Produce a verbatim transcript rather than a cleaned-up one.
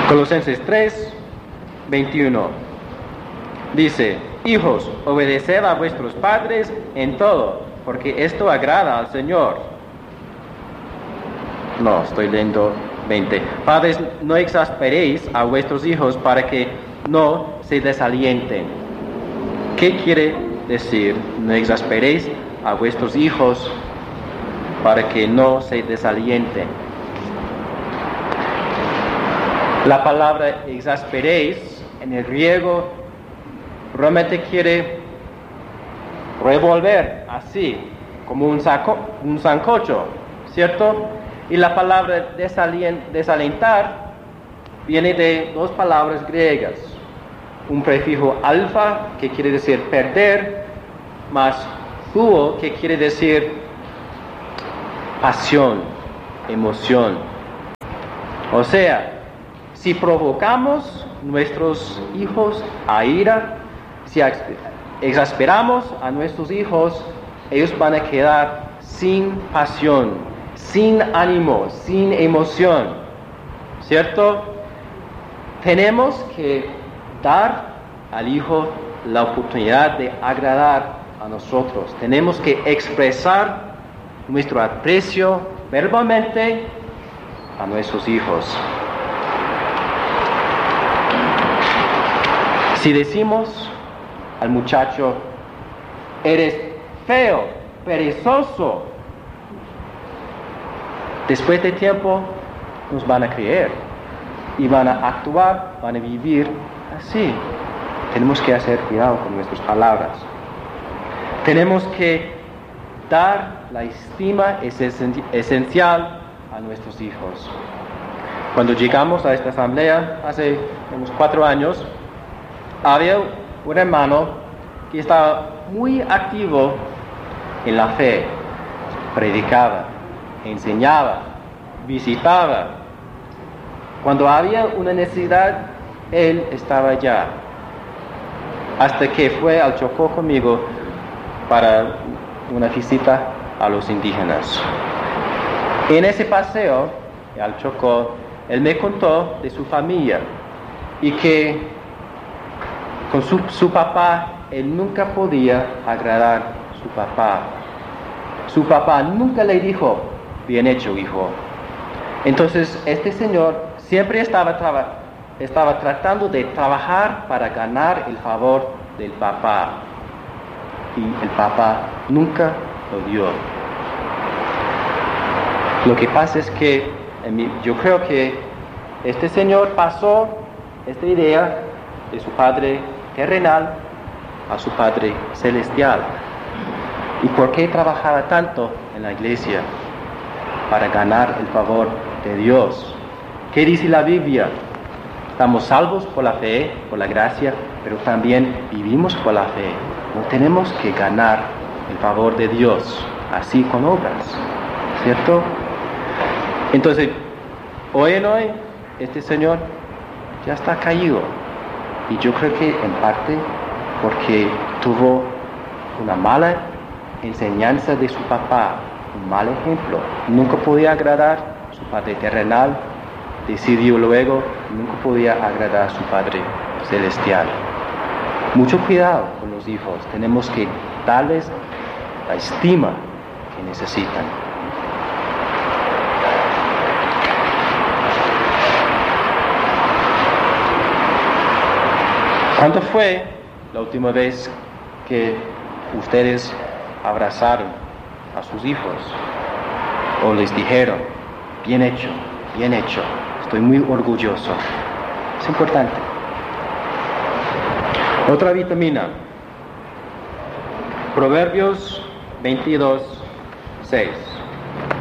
Colosenses tres, veintiuno. Dice: hijos, obedeced a vuestros padres en todo, porque esto agrada al Señor. No, estoy leyendo veinte. Padres, no exasperéis a vuestros hijos para que no se desalienten. ¿Qué quiere decir? No exasperéis a vuestros hijos para que no se desalienten. La palabra exasperéis en el griego realmente quiere revolver así, como un, saco, un sancocho, ¿cierto? Y la palabra desalien, desalentar viene de dos palabras griegas. Un prefijo alfa, que quiere decir perder, más thuo, que quiere decir pasión, emoción. O sea, si provocamos nuestros hijos a ira, si exasperamos a nuestros hijos, ellos van a quedar sin pasión, sin ánimo, sin emoción, ¿cierto? Tenemos que dar al hijo la oportunidad de agradar a nosotros. Tenemos que expresar nuestro aprecio verbalmente a nuestros hijos. Si decimos al muchacho: eres feo, perezoso, después de tiempo nos van a creer y van a actuar, van a vivir así. Tenemos que hacer cuidado con nuestras palabras. Tenemos que dar la estima esencial a nuestros hijos. Cuando llegamos a esta asamblea hace unos cuatro años, había un hermano que estaba muy activo en la fe. Predicaba, enseñaba, visitaba. Cuando había una necesidad, él estaba allá. Hasta que fue al Chocó conmigo para una visita a los indígenas. En ese paseo al Chocó, él me contó de su familia y que con su, su papá, él nunca podía agradar a su papá. Su papá nunca le dijo: bien hecho, hijo. Entonces, este señor siempre estaba, traba, estaba tratando de trabajar para ganar el favor del papá. Y el papá nunca lo dio. Lo que pasa es que yo creo que este señor pasó esta idea de su padre terrenal a su Padre celestial. ¿Y por qué trabajaba tanto en la iglesia? Para ganar el favor de Dios. ¿Qué dice la Biblia? Estamos salvos por la fe, por la gracia, pero también vivimos por la fe. No tenemos que ganar el favor de Dios así con obras, ¿cierto? Entonces, hoy en hoy, este señor ya está caído. Y yo creo que en parte porque tuvo una mala enseñanza de su papá, un mal ejemplo. Nunca podía agradar a su padre terrenal, decidió luego, nunca podía agradar a su Padre celestial. Mucho cuidado con los hijos, tenemos que darles la estima que necesitan. ¿Cuándo fue la última vez que ustedes abrazaron a sus hijos o les dijeron: bien hecho, bien hecho, estoy muy orgulloso? Es importante. Otra vitamina, Proverbios veintidós, seis.